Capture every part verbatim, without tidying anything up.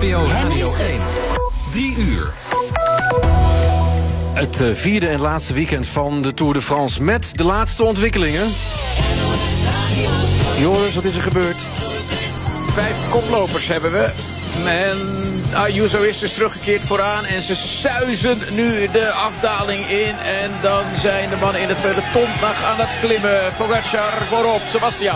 P O Radio één. Drie uur. Het uh, vierde en laatste weekend van de Tour de France met de laatste ontwikkelingen. Joris, wat is er gebeurd? Vijf koplopers hebben we. En Ayuso is dus teruggekeerd vooraan. En ze suizen nu de afdaling in. En dan zijn de mannen in het peloton nog aan het klimmen. Pogacar voorop. Sebastian.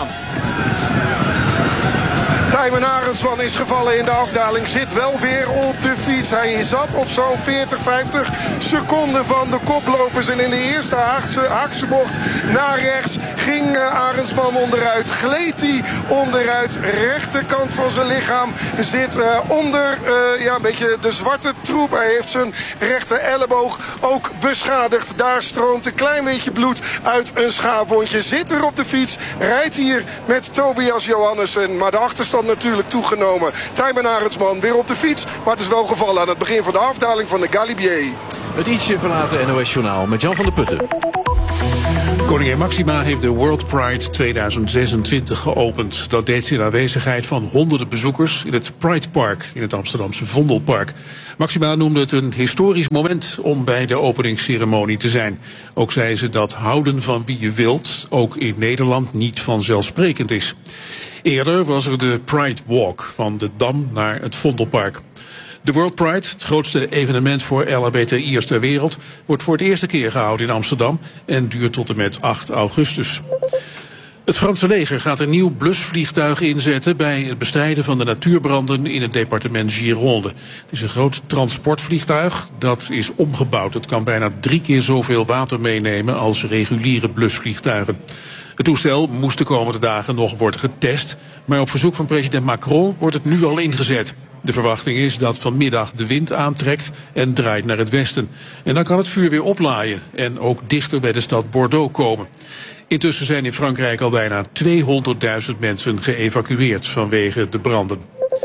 Tijmen Arendsman is gevallen in de afdaling. Zit wel weer op de fiets. Hij zat op zo'n veertig, vijftig seconden van de koplopers. En in de eerste haakse, haakse bocht naar rechts ging uh, Arendsman onderuit. Gleed hij onderuit. Rechterkant van zijn lichaam zit uh, onder uh, ja, een beetje de zwarte troep. Hij heeft zijn rechter elleboog ook beschadigd. Daar stroomt een klein beetje bloed uit een schaafwondje. Zit weer op de fiets. Rijdt hier met Tobias Johannessen. Maar de achterstand natuurlijk toegenomen. Tijmen Arendsman weer op de fiets. Maar het is wel gevallen aan het begin van de afdaling van de Galibier. Het ietsje verlaten N O S Journaal met Jan van der Putten. Koningin Máxima heeft de World Pride tweeduizend zesentwintig geopend. Dat deed ze in aanwezigheid van honderden bezoekers in het Pride Park in het Amsterdamse Vondelpark. Máxima noemde het een historisch moment om bij de openingsceremonie te zijn. Ook zei ze dat houden van wie je wilt ook in Nederland niet vanzelfsprekend is. Eerder was er de Pride Walk van de Dam naar het Vondelpark. De World Pride, het grootste evenement voor L H B T I'ers ter wereld, wordt voor het eerste keer gehouden in Amsterdam en duurt tot en met acht augustus. Het Franse leger gaat een nieuw blusvliegtuig inzetten bij het bestrijden van de natuurbranden in het departement Gironde. Het is een groot transportvliegtuig dat is omgebouwd. Het kan bijna drie keer zoveel water meenemen als reguliere blusvliegtuigen. Het toestel moest de komende dagen nog worden getest, maar op verzoek van president Macron wordt het nu al ingezet. De verwachting is dat vanmiddag de wind aantrekt en draait naar het westen. En dan kan het vuur weer oplaaien en ook dichter bij de stad Bordeaux komen. Intussen zijn in Frankrijk al bijna tweehonderdduizend mensen geëvacueerd vanwege de branden.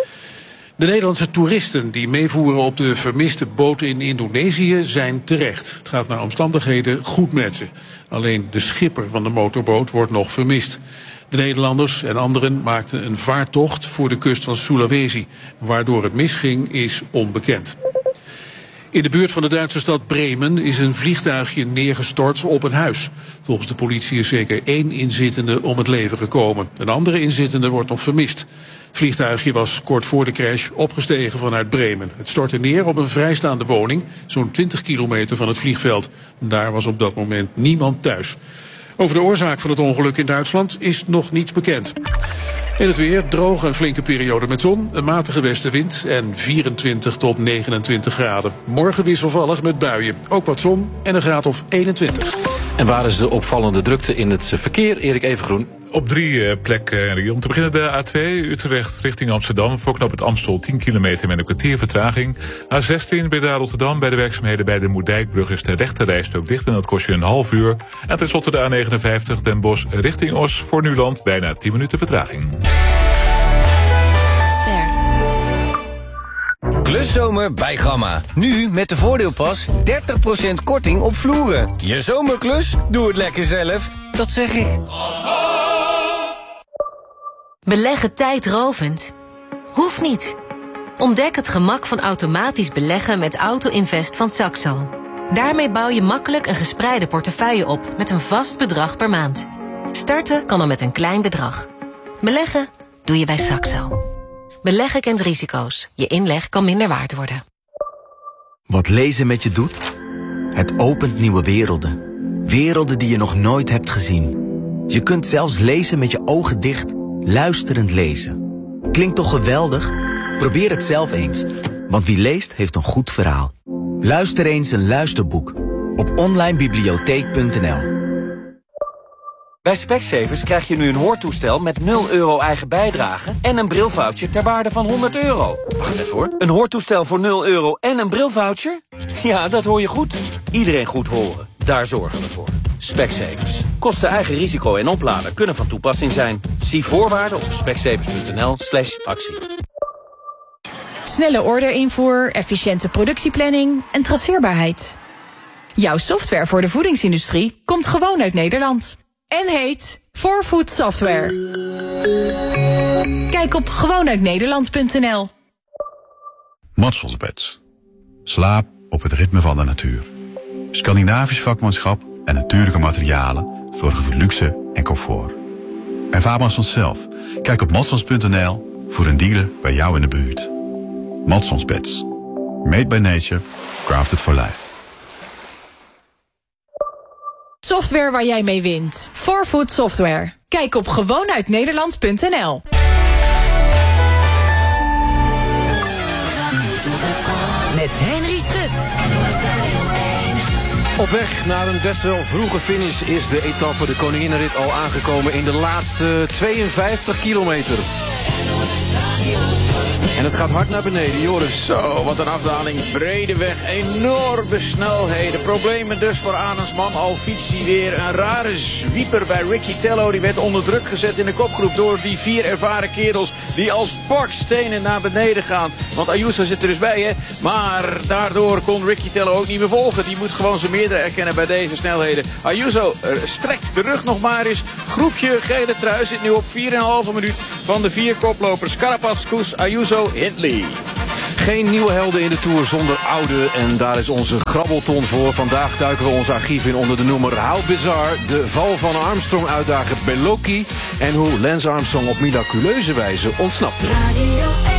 De Nederlandse toeristen die meevoeren op de vermiste boot in Indonesië zijn terecht. Het gaat naar omstandigheden goed met ze. Alleen de schipper van de motorboot wordt nog vermist. De Nederlanders en anderen maakten een vaartocht voor de kust van Sulawesi. Waardoor het misging is onbekend. In de buurt van de Duitse stad Bremen is een vliegtuigje neergestort op een huis. Volgens de politie is zeker één inzittende om het leven gekomen. Een andere inzittende wordt nog vermist. Het vliegtuigje was kort voor de crash opgestegen vanuit Bremen. Het stortte neer op een vrijstaande woning, zo'n twintig kilometer van het vliegveld. Daar was op dat moment niemand thuis. Over de oorzaak van het ongeluk in Duitsland is nog niets bekend. In het weer droog en flinke periode met zon, een matige westenwind en vierentwintig tot negenentwintig graden. Morgen wisselvallig met buien, ook wat zon en een graad of eenentwintig. En waar is de opvallende drukte in het verkeer? Erik Evengroen. Op drie plekken. Om te beginnen de A twee, Utrecht richting Amsterdam. Voor knooppunt Amstel tien kilometer met een kwartier vertraging. A zestien, Breda Rotterdam. Bij de werkzaamheden bij de Moerdijkbrug is de rechte rijstrook dicht en dat kost je een half uur. En tenslotte de A negenenvijftig, Den Bosch richting Os. Voor Nuland bijna tien minuten vertraging. Kluszomer bij Gamma. Nu met de voordeelpas dertig procent korting op vloeren. Je zomerklus? Doe het lekker zelf. Dat zeg ik. Beleggen tijdrovend? Hoeft niet. Ontdek het gemak van automatisch beleggen met Auto-Invest van Saxo. Daarmee bouw je makkelijk een gespreide portefeuille op met een vast bedrag per maand. Starten kan al met een klein bedrag. Beleggen doe je bij Saxo. Beleggen kent risico's. Je inleg kan minder waard worden. Wat lezen met je doet? Het opent nieuwe werelden. Werelden die je nog nooit hebt gezien. Je kunt zelfs lezen met je ogen dicht, luisterend lezen. Klinkt toch geweldig? Probeer het zelf eens. Want wie leest, heeft een goed verhaal. Luister eens een luisterboek. Op onlinebibliotheek punt n l. Bij Specsavers krijg je nu een hoortoestel met nul euro eigen bijdrage en een brilvoucher ter waarde van honderd euro. Wacht even hoor. Een hoortoestel voor nul euro en een brilvoucher? Ja, dat hoor je goed. Iedereen goed horen. Daar zorgen we voor. Specsavers. Kosten eigen risico en opladen kunnen van toepassing zijn. Zie voorwaarden op specsavers punt n l slash actie. Snelle orderinvoer, efficiënte productieplanning en traceerbaarheid. Jouw software voor de voedingsindustrie komt gewoon uit Nederland. En heet four food Software. Kijk op gewoon uit nederland punt n l. Matselsbeds. Slaap op het ritme van de natuur. Scandinavisch vakmanschap en natuurlijke materialen zorgen voor luxe en comfort. Ervaar Matsons zelf. Kijk op matsons punt n l voor een dealer bij jou in de buurt. Matsonsbeds. Made by nature. Crafted for life. Software waar jij mee wint. Forefoot Software. Kijk op gewoon uit nederland punt n l. Met Henry Schut. Op weg naar een best wel vroege finish is de etappe de Koninginnenrit al aangekomen in de laatste tweeënvijftig kilometer. En het gaat hard naar beneden, Joris. Zo, wat een afdaling. Brede weg, enorme snelheden. Problemen dus voor Arensman. Al fietst hij weer een rare zwieper bij Ricky Tello. Die werd onder druk gezet in de kopgroep door die vier ervaren kerels die als bakstenen naar beneden gaan. Want Ayuso zit er dus bij, hè. Maar daardoor kon Ricky Tello ook niet meer volgen. Die moet gewoon zijn meerdere erkennen bij deze snelheden. Ayuso strekt de rug nog maar eens. Groepje gele trui zit nu op vier komma vijf minuut van de vier koplopers. Carapaz, Koes, Ayuso, Hindley. Geen nieuwe helden in de Tour zonder oude. En daar is onze grabbelton voor. Vandaag duiken we ons archief in onder de noemer How Bizarre. De val van Armstrong uitdager Bellocchi. En hoe Lance Armstrong op miraculeuze wijze ontsnapte.